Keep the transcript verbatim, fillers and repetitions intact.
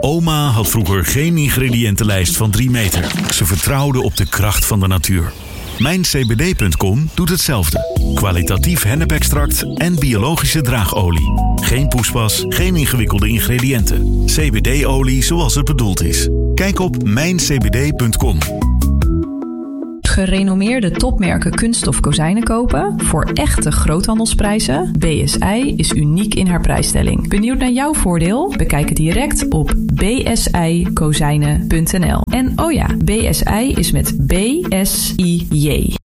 Oma had vroeger geen ingrediëntenlijst van drie meter. Ze vertrouwde op de kracht van de natuur. Mijn C B D punt com doet hetzelfde. Kwalitatief hennepextract en biologische draagolie. Geen poespas, geen ingewikkelde ingrediënten. C B D-olie zoals het bedoeld is. Kijk op mijn c b d punt com. Gerenommeerde topmerken kunststof kozijnen kopen voor echte groothandelsprijzen? B S I is uniek in haar prijsstelling. Benieuwd naar jouw voordeel? Bekijk het direct op b s i kozijnen punt n l. En oh ja, B S I is met B S I J.